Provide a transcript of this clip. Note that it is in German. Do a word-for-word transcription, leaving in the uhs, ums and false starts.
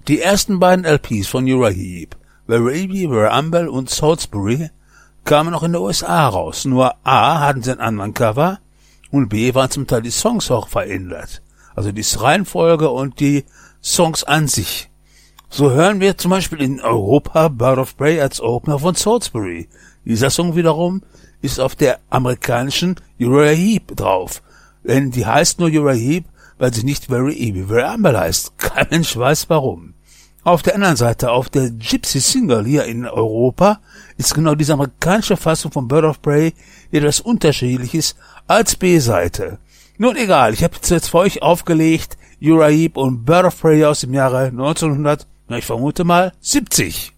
Die ersten beiden L Ps von Uriah Heep, Where Easy, Where Humble und Salisbury, kamen noch in den U S A raus. Nur A hatten sie einen anderen Cover und B waren zum Teil die Songs auch verändert. Also die Reihenfolge und die Songs an sich. So hören wir zum Beispiel in Europa Bird of Prey als Opener von Salisbury. Dieser Song wiederum ist auf der amerikanischen Uriah Heep drauf. Denn die heißt nur Uriah Heep, weil sie nicht Very Easy, Very Humble heißt. Kein Mensch weiß warum. Auf der anderen Seite, auf der Gypsy Single hier in Europa, ist genau diese amerikanische Fassung von Bird of Prey etwas Unterschiedliches als B-Seite. Nun egal, ich habe jetzt für euch aufgelegt Uriah Heep und Bird of Prey aus dem Jahre neunzehnhundert, na ich vermute mal, siebzig.